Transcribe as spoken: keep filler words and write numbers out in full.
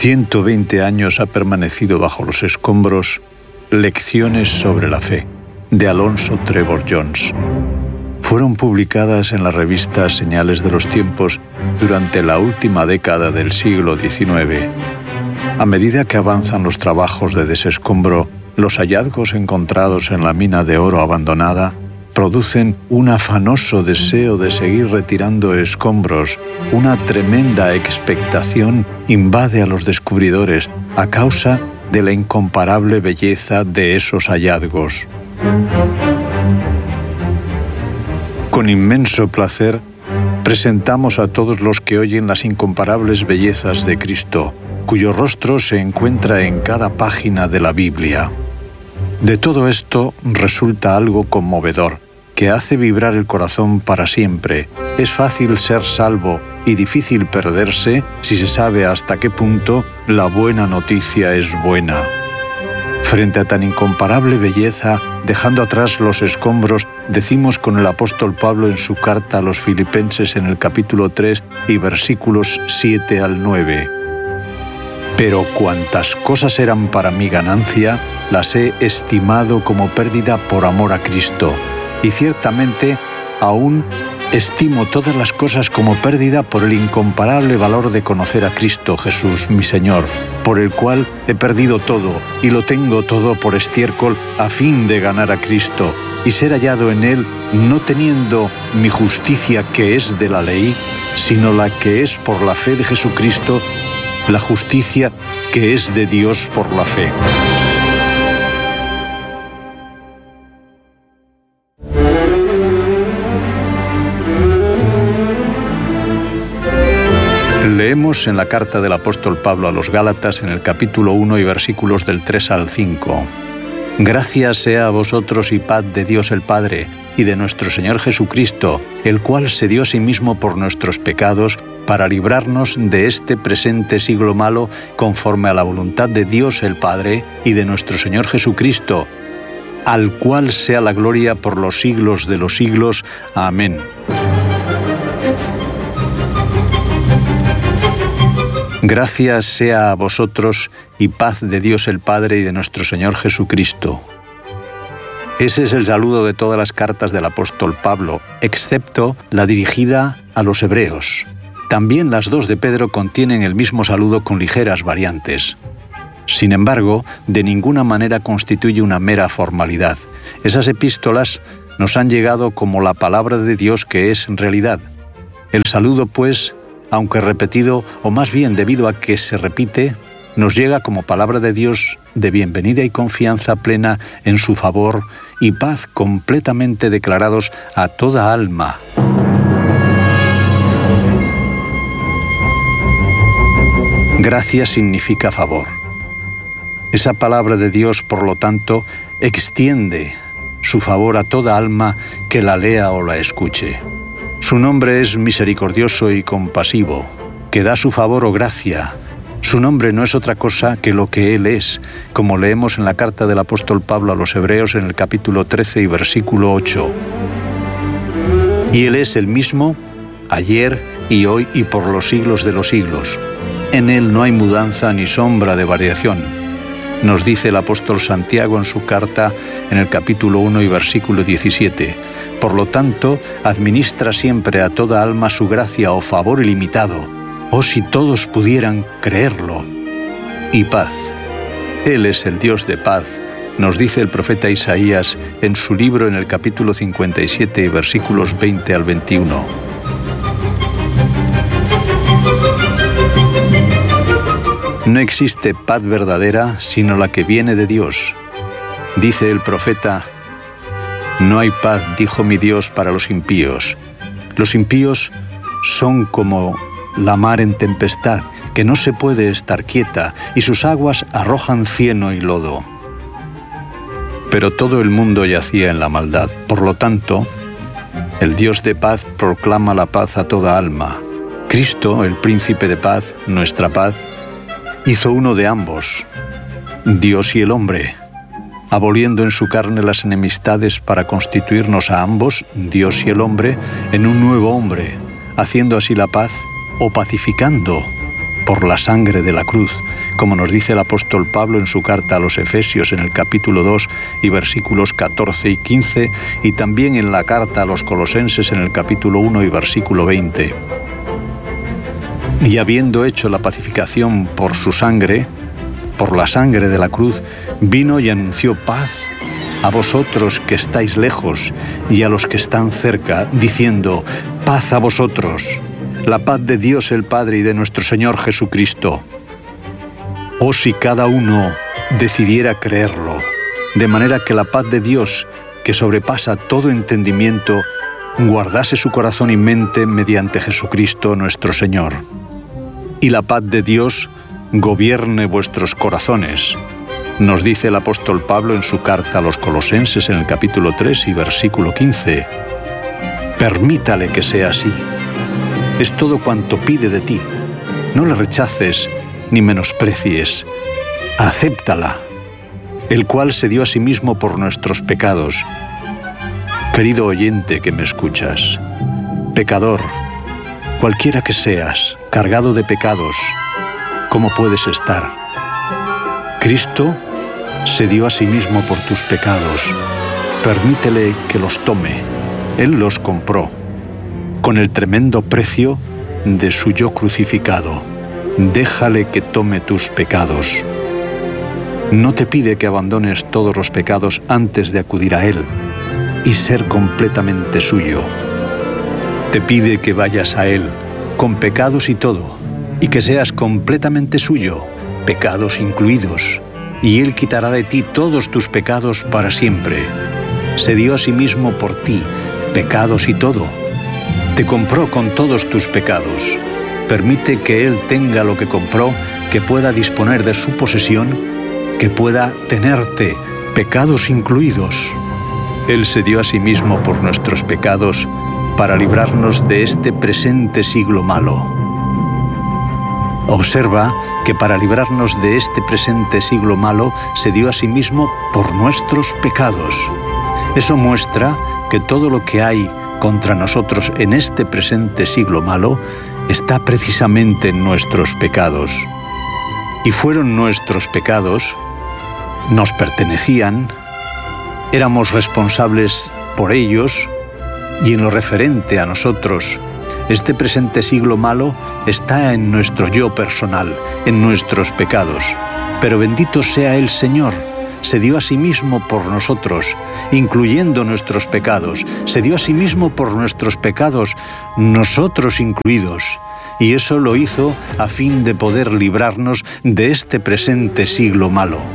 ciento veinte años ha permanecido bajo los escombros Lecciones sobre la fe, de Alonso Trevor Jones. Fueron publicadas en la revista Señales de los Tiempos durante la última década del siglo diecinueve. A medida que avanzan los trabajos de desescombro, los hallazgos encontrados en la mina de oro abandonada producen un afanoso deseo de seguir retirando escombros. Una tremenda expectación invade a los descubridores a causa de la incomparable belleza de esos hallazgos. Con inmenso placer, presentamos a todos los que oyen las incomparables bellezas de Cristo, cuyo rostro se encuentra en cada página de la Biblia. De todo esto resulta algo conmovedor, que hace vibrar el corazón para siempre. Es fácil ser salvo y difícil perderse si se sabe hasta qué punto la buena noticia es buena. Frente a tan incomparable belleza, dejando atrás los escombros, decimos con el apóstol Pablo en su carta a los Filipenses en el capítulo tres y versículos siete al nueve. Pero cuantas cosas eran para mi ganancia, las he estimado como pérdida por amor a Cristo. Y ciertamente, aún estimo todas las cosas como pérdida por el incomparable valor de conocer a Cristo Jesús, mi Señor, por el cual he perdido todo y lo tengo todo por estiércol a fin de ganar a Cristo y ser hallado en Él, no teniendo mi justicia que es de la ley, sino la que es por la fe de Jesucristo, la justicia que es de Dios por la fe. Leemos en la carta del apóstol Pablo a los Gálatas en el capítulo uno y versículos del tres al cinco. Gracias sea a vosotros y paz de Dios el Padre y de nuestro Señor Jesucristo, el cual se dio a sí mismo por nuestros pecados para librarnos de este presente siglo malo conforme a la voluntad de Dios el Padre y de nuestro Señor Jesucristo, al cual sea la gloria por los siglos de los siglos. Amén. Gracias sea a vosotros y paz de Dios el Padre y de nuestro Señor Jesucristo. Ese es el saludo de todas las cartas del apóstol Pablo, excepto la dirigida a los hebreos. También las dos de Pedro contienen el mismo saludo con ligeras variantes. Sin embargo, de ninguna manera constituye una mera formalidad. Esas epístolas nos han llegado como la palabra de Dios que es en realidad. El saludo, pues, aunque repetido, o más bien debido a que se repite, nos llega como palabra de Dios de bienvenida y confianza plena en su favor y paz completamente declarados a toda alma. Gracia significa favor. Esa palabra de Dios, por lo tanto, extiende su favor a toda alma que la lea o la escuche. Su nombre es misericordioso y compasivo, que da su favor o gracia. Su nombre no es otra cosa que lo que Él es, como leemos en la carta del apóstol Pablo a los Hebreos en el capítulo trece y versículo ocho. Y Él es el mismo, ayer y hoy y por los siglos de los siglos. En Él no hay mudanza ni sombra de variación. Nos dice el apóstol Santiago en su carta en el capítulo uno y versículo diecisiete. Por lo tanto, administra siempre a toda alma su gracia o favor ilimitado, oh si todos pudieran creerlo. Y paz. Él es el Dios de paz, nos dice el profeta Isaías en su libro en el capítulo cincuenta y siete y versículos veinte al veintiuno. No existe paz verdadera sino la que viene de Dios. Dice el profeta: no hay paz, dijo mi Dios, para los impíos. Los impíos son como la mar en tempestad, que no se puede estar quieta, y sus aguas arrojan cieno y lodo. Pero todo el mundo yacía en la maldad. Por lo tanto, el Dios de paz proclama la paz a toda alma. Cristo, el príncipe de paz, nuestra paz, hizo uno de ambos, Dios y el hombre, aboliendo en su carne las enemistades para constituirnos a ambos, Dios y el hombre, en un nuevo hombre, haciendo así la paz o pacificando por la sangre de la cruz, como nos dice el apóstol Pablo en su carta a los Efesios en el capítulo dos y versículos catorce y quince, y también en la carta a los Colosenses en el capítulo uno y versículo veinte. Y habiendo hecho la pacificación por su sangre, por la sangre de la cruz, vino y anunció paz a vosotros que estáis lejos y a los que están cerca, diciendo: paz a vosotros. La paz de Dios el Padre y de nuestro Señor Jesucristo. Oh, si cada uno decidiera creerlo, de manera que la paz de Dios, que sobrepasa todo entendimiento, guardase su corazón y mente mediante Jesucristo nuestro Señor. Y la paz de Dios gobierne vuestros corazones, nos dice el apóstol Pablo en su carta a los Colosenses en el capítulo tres y versículo quince. Permítale que sea así. Es todo cuanto pide de ti. No le rechaces ni menosprecies. Acéptala, el cual se dio a sí mismo por nuestros pecados. Querido oyente que me escuchas, pecador, cualquiera que seas, cargado de pecados, ¿cómo puedes estar? Cristo se dio a sí mismo por tus pecados. Permítele que los tome. Él los compró con el tremendo precio de su yo crucificado. Déjale que tome tus pecados. No te pide que abandones todos los pecados antes de acudir a Él y ser completamente suyo. Te pide que vayas a Él con pecados y todo, y que seas completamente suyo, pecados incluidos, y Él quitará de ti todos tus pecados para siempre. Se dio a sí mismo por ti, pecados y todo. Te compró con todos tus pecados. Permite que Él tenga lo que compró, que pueda disponer de su posesión, que pueda tenerte, pecados incluidos. Él se dio a sí mismo por nuestros pecados para librarnos de este presente siglo malo. Observa que para librarnos de este presente siglo malo se dio a sí mismo por nuestros pecados. Eso muestra que todo lo que hay contra nosotros en este presente siglo malo está precisamente en nuestros pecados. Y fueron nuestros pecados, nos pertenecían, éramos responsables por ellos, y en lo referente a nosotros, este presente siglo malo está en nuestro yo personal, en nuestros pecados. Pero bendito sea el Señor, se dio a sí mismo por nosotros, incluyendo nuestros pecados. Se dio a sí mismo por nuestros pecados, nosotros incluidos. Y eso lo hizo a fin de poder librarnos de este presente siglo malo.